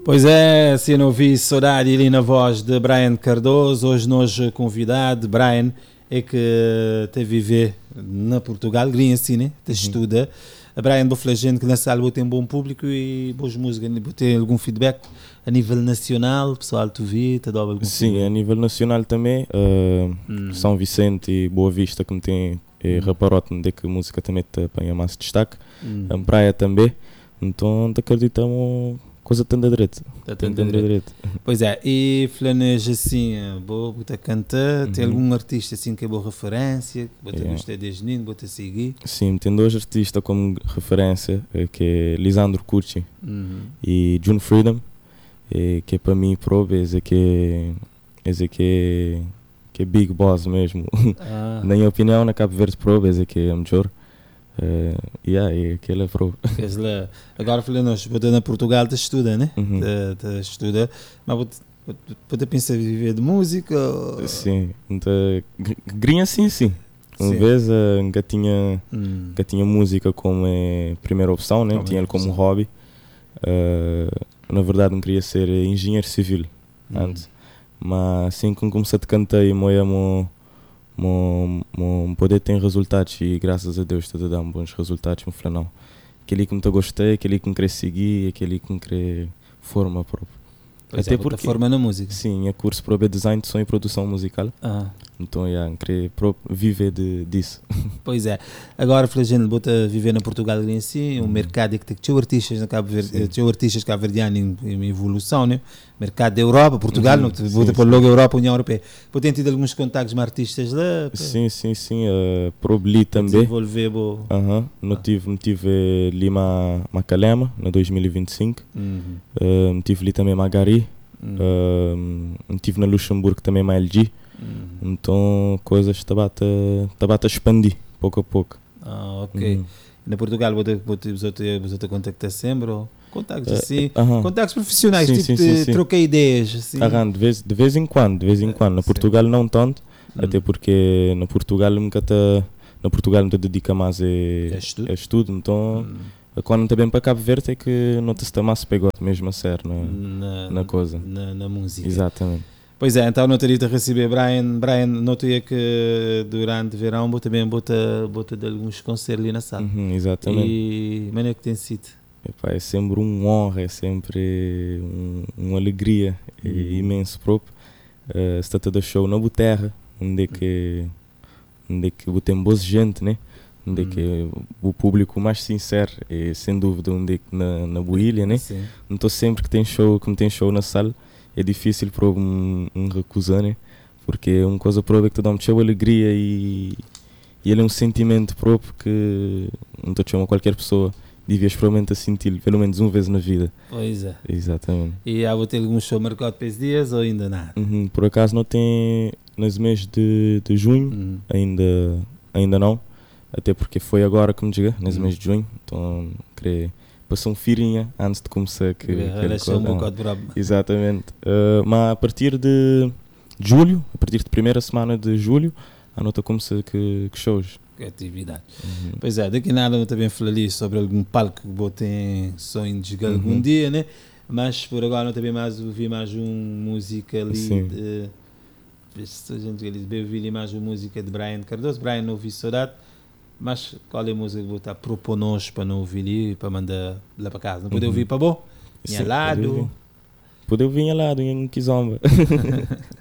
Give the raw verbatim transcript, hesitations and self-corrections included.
Pois é, se eu não ouvi saudade ali na voz de Brian Cardoso, hoje nós convidado, Brian, é que te viver na Portugal, grinha assim, né? Te estuda. A Brian, vou falar gente que na sala tem um bom público e boas músicas, vou ter algum feedback a nível nacional, pessoal, tu vi, te dá algum Sim, feedback? a nível nacional também, uh, Hum. São Vicente e Boa Vista, que me tem é, Hum. raparote, onde é que a música também te apanha mais destaque, Hum. a praia também, então te acreditamos coisa tão da direita. Tá Tem tanto tão da direito. direita. Pois é, e flanes assim, vou botar cantar, tem Uhum. algum artista assim que é boa referência, que bota Yeah. gostei desde menino, bota seguir? Sim, tem dois artistas como referência, eh, que é Lisandro Curti Uhum. e June Freedom, eh, que é para mim prova, esse que é, esse que é, que é Big Boss mesmo. Ah, Na minha opinião, na Cabo Verde prova, esse que é o melhor. Uh, yeah, e aquele é prova. queres lá. Agora falei, nós, bota na Portugal, te estuda, né? Uhum. Te, te estuda, mas bota, bota pensar em viver de música? Ou... Sim, então, gr- grinha sim, sim. Uma Sim. vez uh, nunca tinha, Hum. nunca tinha música como é primeira opção, né? Como Tinha ele como opção. hobby. Uh, na verdade, não queria ser engenheiro civil Hum. antes. Mas assim que comecei a cantar e moia mo, mo, mo poder ter resultados e graças a Deus está a dar bons resultados, me falei não. Aquele que me gostei, aquele que me queria seguir, aquele que me queria forma própria. Pois Até é, bota porque- forma na música. Sim, é curso para design de som e produção musical. Ah, Então, yeah, queria pro- viver de, disso. pois é. Agora, falei, gente, bota viver na Portugal em si, um Uhum. mercado que tem artistas na Cabo Verde, Sim. tinha artistas cabo-verdianos em, em evolução, né? Mercado da Europa, Portugal, Uhum. não te- Sim, bota por sim. logo Europa, União Europeia. Vou ter tido alguns contactos com artistas lá, para Sim, sim, sim. Uh, Probli também. desenvolver, bo... Aham. Não Ah. tive, não tive eh, Lima Macalema, na dois mil e vinte e cinco. Uhum. Uh, não tive ali também Magari. Uhum. Uh, não tive na Luxemburgo também mais L G. Uhum. Então, coisas estava a expandir, pouco a pouco. Ah, ok. Uhum. Na Portugal, vou ter, vou ter, vou ter, vou ter contactar sempre, ou contactos Eh, assim, aham. contactos profissionais, Sim, tipo sim, de sim, sim. trocar ideias, assim. Aham, de, vez, de vez em quando, de vez em Eh, quando. Na sim. Portugal não tanto, Hum. até porque na Portugal nunca te, na Portugal não te dedica mais a, É estudo? a estudo. Então, Hum. quando está bem para Cabo Verde é que não te está mais pegado mesmo a sério na, na, na coisa. na, na música. Exatamente. Pois é, então não teria de receber Brian. Brian, notou que durante o verão vou também bota, bota de alguns concertos ali na sala. Uhum, exatamente. E como é que tem sido? Epá, é sempre uma honra, é sempre um, uma alegria é Uhum. imenso próprio. Uh, está todo show na Boterra, onde é que onde é que tem boa gente, né? Onde é que é o público mais sincero é sem dúvida onde é que na na Boilha, né? Sim. Então sempre que tem show, que tem show na sala, é difícil para um, um recusar, né? Porque é uma coisa própria que te dá muita alegria e, e ele é um sentimento próprio que não te chama qualquer pessoa devia experimentar sentir pelo menos uma vez na vida. Pois é. Exatamente. E há vou ter algum show marcado para esses dias ou ainda nada? Uhum, por acaso não tem nos meses de, de junho, Uhum. ainda, ainda não, até porque foi agora que me diga, nos Uhum. meses de junho, então queria passar um firinha antes de começar que, que Relaxar um coisa. bocado para Exatamente. Uh, mas a partir de julho, a partir da primeira semana de julho, a nota começa que, que shows. a atividade. Uhum. Pois é, daqui a nada eu também falaria sobre algum palco que vou ter sonho de chegar Uhum. algum dia, né? Mas por agora eu também mais ouvi mais uma música ali Sim. de... vê se a gente eles bem ouvi mais uma música de Brian Cardoso. Brian não ouvi saudade, mas qual é a música que vou estar propor nós para não ouvir ali, para mandar lá para casa? Não pode Uhum. ouvir para bom? Sim, Minha lado. Pode ouvir ao lado em Kizomba.